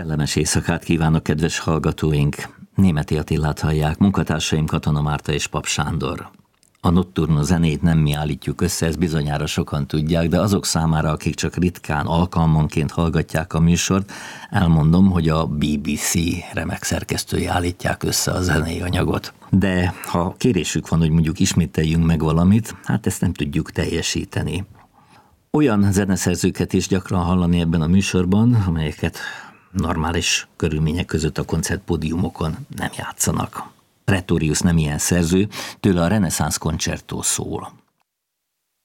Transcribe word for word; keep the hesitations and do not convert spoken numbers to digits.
Kellemes éjszakát kívánok, kedves hallgatóink! Németi Attilát hallják, munkatársaim Katona Márta és Pap Sándor. A notturno zenét nem mi állítjuk össze, ezt bizonyára sokan tudják, de azok számára, akik csak ritkán, alkalmanként hallgatják a műsort, elmondom, hogy a bé bé cé remek szerkesztői állítják össze a zenei anyagot. De ha kérésük van, hogy mondjuk ismételjünk meg valamit, hát ezt nem tudjuk teljesíteni. Olyan zeneszerzőket is gyakran hallani ebben a műsorban, amelyeket normális körülmények között a koncertpódiumokon nem játszanak. Pretorius nem ilyen szerző, tőle a reneszánsz koncertó szól.